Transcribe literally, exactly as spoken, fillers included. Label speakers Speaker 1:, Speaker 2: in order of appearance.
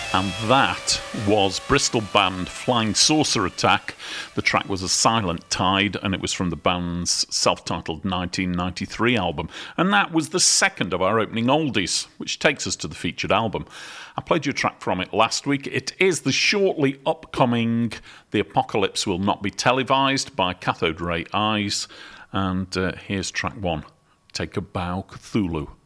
Speaker 1: And that was Bristol band Flying Saucer Attack. The track was A Silent Tide, and it was from the band's self-titled nineteen ninety-three album. And that was the second of our opening oldies, which takes us to the featured album. I played you a track from it last week. It is the shortly upcoming The Apocalypse Will Not Be Televised by Cathode Ray Eyes. And uh, here's track one, Take a Bow, Cthulhu.